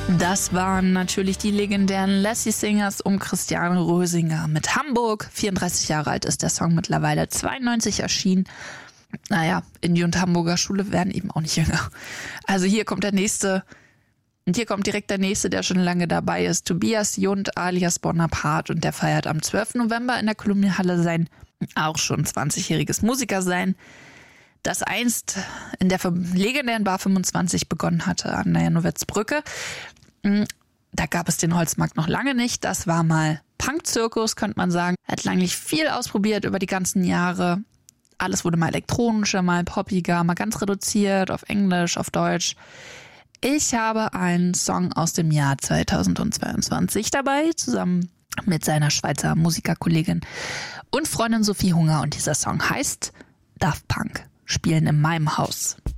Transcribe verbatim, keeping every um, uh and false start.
Das waren natürlich die legendären Lassie Singers um Christiane Rösinger mit Hamburg. vierunddreißig Jahre alt ist der Song mittlerweile, zweiundneunzig erschienen. Naja, in die und Hamburger Schule werden eben auch nicht jünger. Also hier kommt der nächste, und hier kommt direkt der nächste, der schon lange dabei ist. Tobias Jund alias Bonaparte, und der feiert am zwölften November in der Kolumnienhalle sein auch schon zwanzigjähriges Musikersein, das einst in der legendären Bar fünfundzwanzig begonnen hatte an der Janowitzbrücke. Da gab es den Holzmarkt noch lange nicht. Das war mal Punk-Zirkus, könnte man sagen. Er hat eigentlich viel ausprobiert über die ganzen Jahre. Alles wurde mal elektronischer, mal poppiger, mal ganz reduziert auf Englisch, auf Deutsch. Ich habe einen Song aus dem Jahr zweitausendzweiundzwanzig dabei, zusammen mit seiner Schweizer Musikerkollegin und Freundin Sophie Hunger. Und dieser Song heißt Daft Punk, spielen in meinem Haus.